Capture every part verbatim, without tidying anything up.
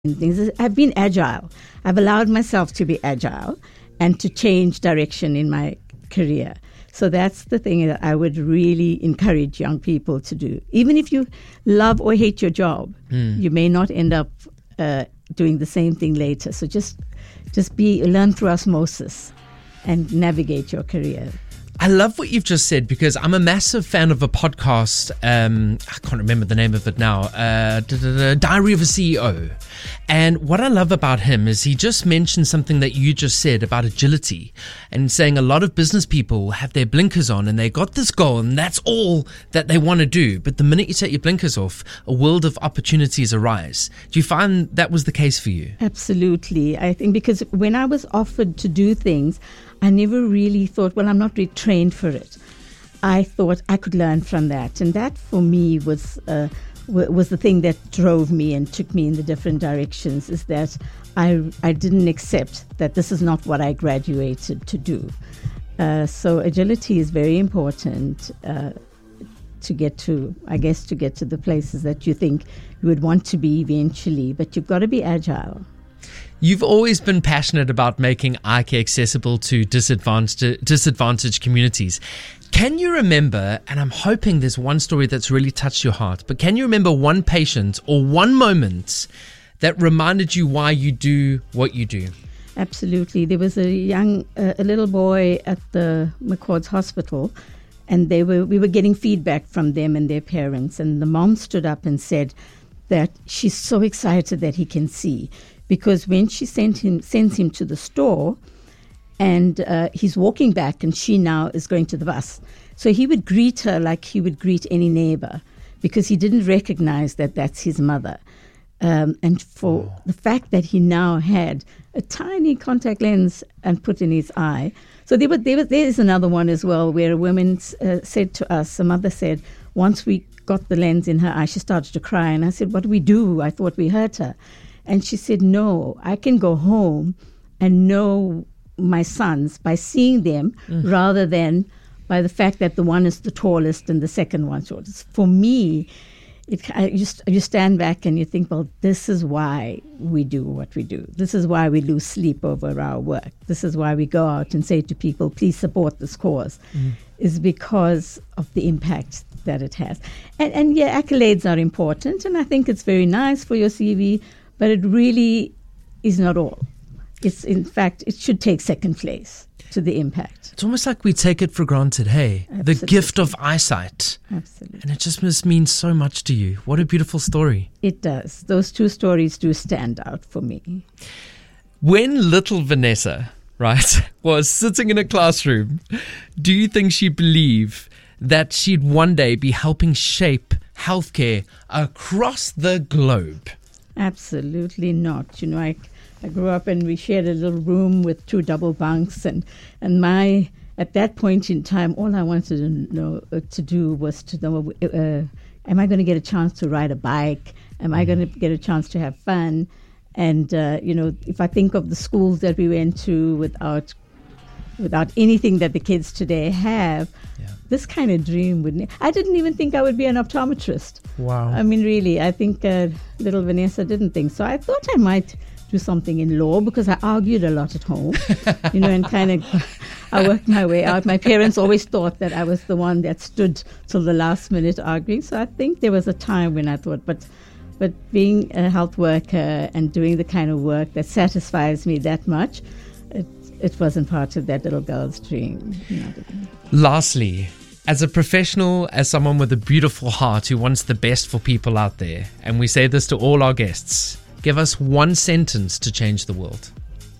things. I've been agile. I've allowed myself to be agile and to change direction in my career. So that's the thing that I would really encourage young people to do. Even if you love or hate your job, mm. you may not end up uh, doing the same thing later. So just just be learn through osmosis and navigate your career. I love what you've just said, because I'm a massive fan of a podcast. Um, I can't remember the name of it now. Uh, Diary of a C E O. And what I love about him is he just mentioned something that you just said about agility, and saying a lot of business people have their blinkers on and they got this goal and that's all that they want to do. But the minute you take your blinkers off, a world of opportunities arise. Do you find that was the case for you? Absolutely. I think because when I was offered to do things, I never really thought, well, I'm not really trained for it. I thought I could learn from that. And that for me was uh, w- was the thing that drove me and took me in the different directions, is that I, I didn't accept that this is not what I graduated to do. Uh, so agility is very important uh, to get to, I guess, to get to the places that you think you would want to be eventually. But you've got to be agile. You've always been passionate about making I C A accessible to disadvantaged, disadvantaged communities. Can you remember, and I'm hoping there's one story that's really touched your heart, but can you remember one patient or one moment that reminded you why you do what you do? Absolutely. There was a young, uh, a little boy at the McCord's Hospital, and they were we were getting feedback from them and their parents, and the mom stood up and said that she's so excited that he can see. Because when she sent him, sends him to the store, and uh, he's walking back, and she now is going to the bus. So he would greet her like he would greet any neighbor, because he didn't recognize that that's his mother. Um, and for oh. the fact that he now had a tiny contact lens and put in his eye. So there, were, there, was, there is another one as well, where a woman uh, said to us, a mother said, once we got the lens in her eye, she started to cry. And I said, what do we do? I thought we hurt her. And she said, no, I can go home and know my sons by seeing them mm. rather than by the fact that the one is the tallest and the second one's shortest. For me, it, I just, you stand back and you think, well, this is why we do what we do. This is why we lose sleep over our work. This is why we go out and say to people, please support this cause, mm. is because of the impact that it has. And, and yeah, accolades are important, and I think it's very nice for your C V, but it really is not all. It's, in fact, it should take second place to the impact. It's almost like we take it for granted, hey? Absolutely. The gift of eyesight. Absolutely. And it just must mean so much to you. What a beautiful story. It does. Those two stories do stand out for me. When little Vanessa, right, was sitting in a classroom, do you think she believed that she'd one day be helping shape healthcare across the globe? Absolutely not. You know, I, I grew up and we shared a little room with two double bunks, and, and my at that point in time, all I wanted to know uh, to do was to know, uh, am I going to get a chance to ride a bike? Am I going to get a chance to have fun? And uh, you know, if I think of the schools that we went to without without anything that the kids today have, yeah. this kind of dream would. Ne- I didn't even think I would be an optometrist. Wow. I mean, really, I think uh, little Vanessa didn't think so. I thought I might do something in law, because I argued a lot at home, you know, and kind of I worked my way out. My parents always thought that I was the one that stood till the last minute arguing. So I think there was a time when I thought, but but being a health worker and doing the kind of work that satisfies me that much, it, it wasn't part of that little girl's dream. No. Lastly, as a professional, as someone with a beautiful heart who wants the best for people out there, and we say this to all our guests, give us one sentence to change the world.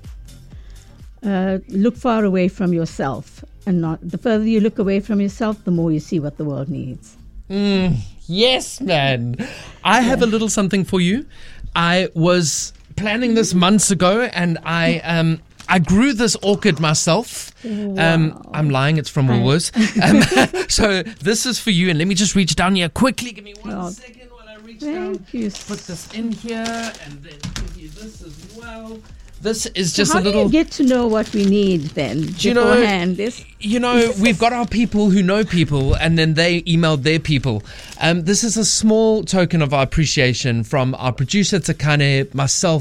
Uh, look far away from yourself, and not the further you look away from yourself, the more you see what the world needs. Mm, yes, man. I yeah. have a little something for you. I was planning this months ago, and I um. I grew this orchid myself. Wow. Um, I'm lying, it's from Woolworths. Um, so this is for you, and let me just reach down here quickly. Give me one oh, second while I reach down. You. Put this in here, and then give you this as well. This is just so how a little. do you get to know what we need then Do you know? beforehand? This, You know, we've got our people who know people, and then they emailed their people. Um, this is a small token of our appreciation from our producer Takane, myself,